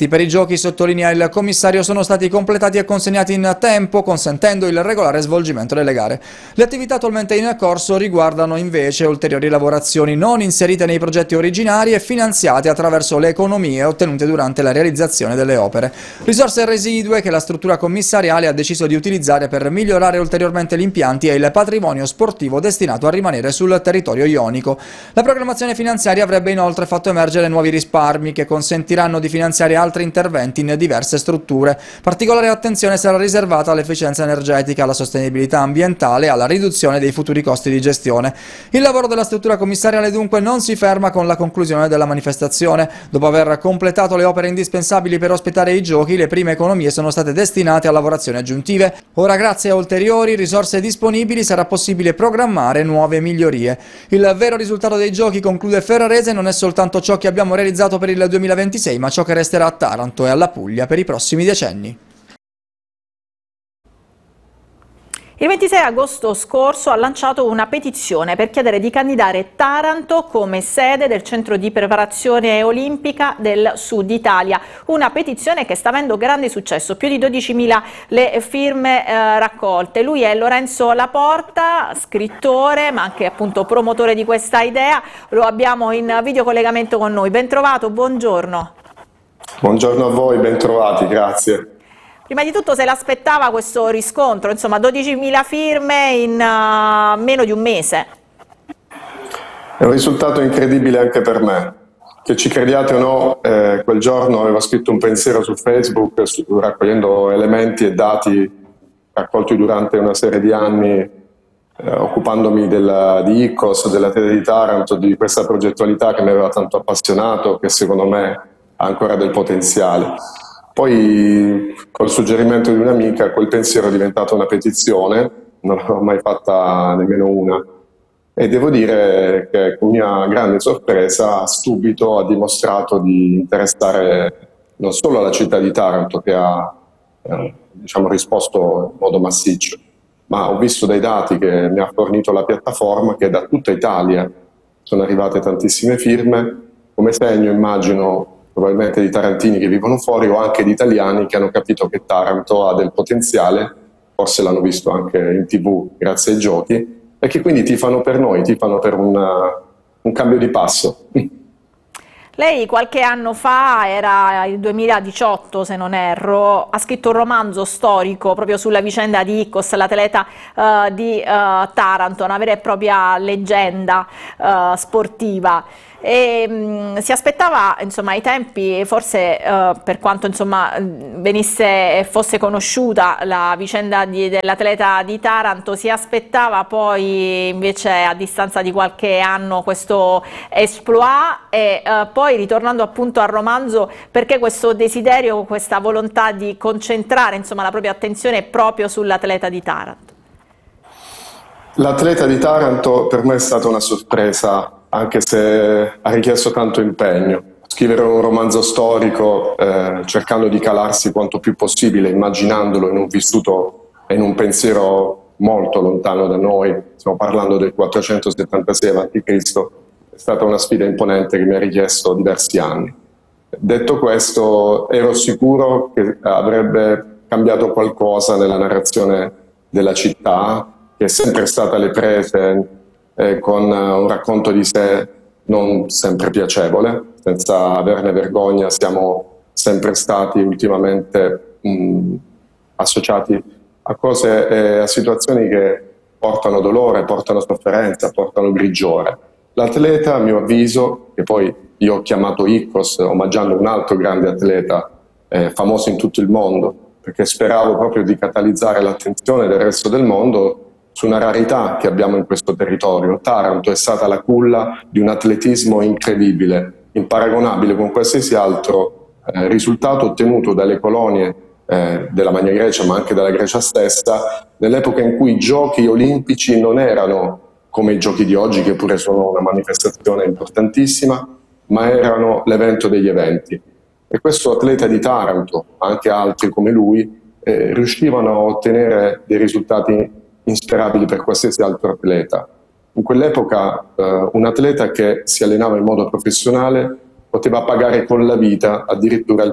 previsti per i giochi, sottolinea il commissario, sono stati completati e consegnati in tempo, consentendo il regolare svolgimento delle gare. Le attività attualmente in corso riguardano invece ulteriori lavorazioni non inserite nei progetti originari e finanziate attraverso le economie ottenute durante la realizzazione delle opere. Risorse residue che la struttura commissariale ha deciso di utilizzare per migliorare ulteriormente gli impianti e il patrimonio sportivo destinato a rimanere sul territorio ionico. La programmazione finanziaria avrebbe inoltre fatto emergere nuovi risparmi che consentiranno di finanziare altri interventi in diverse strutture. Particolare attenzione sarà riservata all'efficienza energetica, alla sostenibilità ambientale e alla riduzione dei futuri costi di gestione. Il lavoro della struttura commissariale dunque non si ferma con la conclusione della manifestazione. Dopo aver completato le opere indispensabili per ospitare i giochi, le prime economie sono state destinate a lavorazioni aggiuntive. Ora, grazie a ulteriori risorse disponibili, sarà possibile programmare nuove migliorie. Il vero risultato dei giochi, conclude Ferrarese, non è soltanto ciò che abbiamo realizzato per il 2026, ma ciò che resterà a Taranto e alla Puglia per i prossimi decenni. Il 26 agosto scorso ha lanciato una petizione per chiedere di candidare Taranto come sede del centro di preparazione olimpica del Sud Italia. Una petizione che sta avendo grande successo, più di 12.000 le firme raccolte. Lui è Lorenzo Laporta, scrittore ma anche appunto promotore di questa idea. Lo abbiamo in videocollegamento con noi. Ben trovato, buongiorno. Buongiorno a voi, ben trovati, grazie. Prima di tutto, se l'aspettava questo riscontro, insomma 12.000 firme in meno di un mese? È un risultato incredibile anche per me, che ci crediate o no, quel giorno avevo scritto un pensiero su Facebook raccogliendo elementi e dati raccolti durante una serie di anni, occupandomi di ICCOS, della Tele di Taranto, di questa progettualità che mi aveva tanto appassionato, che secondo me ha ancora del potenziale. Poi col suggerimento di un'amica quel pensiero è diventato una petizione, non l'avevo mai fatta nemmeno una, e devo dire che con mia grande sorpresa subito ha dimostrato di interessare non solo la città di Taranto, che ha risposto in modo massiccio, ma ho visto dai dati che mi ha fornito la piattaforma che da tutta Italia sono arrivate tantissime firme, come segno immagino probabilmente di tarantini che vivono fuori o anche di italiani che hanno capito che Taranto ha del potenziale, forse l'hanno visto anche in TV grazie ai giochi, e che quindi tifano per noi, tifano per un cambio di passo. Lei qualche anno fa, era il 2018 se non erro, ha scritto un romanzo storico proprio sulla vicenda di ICCOS, l'atleta di Taranto, una vera e propria leggenda sportiva. E, si aspettava, insomma, ai tempi, forse per quanto insomma venisse e fosse conosciuta la vicenda dell'atleta di Taranto, si aspettava poi invece a distanza di qualche anno questo exploit e poi ritornando appunto al romanzo, perché questo desiderio, questa volontà di concentrare insomma la propria attenzione proprio sull'atleta di Taranto? L'atleta di Taranto per me è stata una sorpresa, anche se ha richiesto tanto impegno. Scrivere un romanzo storico cercando di calarsi quanto più possibile, immaginandolo in un vissuto e in un pensiero molto lontano da noi, stiamo parlando del 476 a.C., è stata una sfida imponente che mi ha richiesto diversi anni. Detto questo, ero sicuro che avrebbe cambiato qualcosa nella narrazione della città, che è sempre stata alle prese con un racconto di sé non sempre piacevole, senza averne vergogna. Siamo sempre stati ultimamente associati a cose e a situazioni che portano dolore, portano sofferenza, portano grigiore. L'atleta, a mio avviso, che poi io ho chiamato ICCOS omaggiando un altro grande atleta famoso in tutto il mondo, perché speravo proprio di catalizzare l'attenzione del resto del mondo su una rarità che abbiamo in questo territorio. Taranto è stata la culla di un atletismo incredibile, imparagonabile con qualsiasi altro risultato ottenuto dalle colonie della Magna Grecia, ma anche dalla Grecia stessa, nell'epoca in cui i giochi olimpici non erano come i giochi di oggi, che pure sono una manifestazione importantissima, ma erano l'evento degli eventi. E questo atleta di Taranto, ma anche altri come lui, riuscivano a ottenere dei risultati insperabili per qualsiasi altro atleta. In quell'epoca un atleta che si allenava in modo professionale poteva pagare con la vita addirittura il